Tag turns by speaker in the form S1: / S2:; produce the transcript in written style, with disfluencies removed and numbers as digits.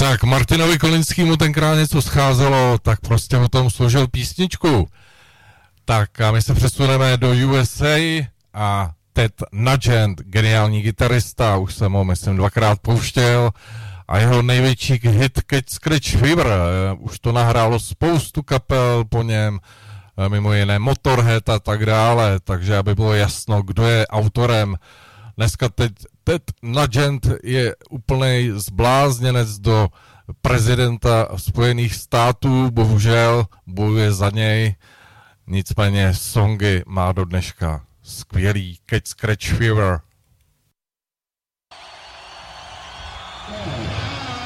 S1: Tak Martinovi Kolinskému tenkrát něco scházelo, tak prostě o tom složil písničku. Tak a my se přesuneme do USA a Ted Nugent, geniální gitarista, už jsem ho, myslím, 2krát pouštěl, a jeho největší hit Catch Scratch Fever, už to nahrálo spoustu kapel po něm, mimo jiné Motorhead a tak dále, takže aby bylo jasno, kdo je autorem. Dneska Ted Nugent je úplnej zblázněnec do prezidenta Spojených států, bohužel bojuje za něj, nicméně songy má do dneška skvělý. Catch Scratch Fever.
S2: Yeah.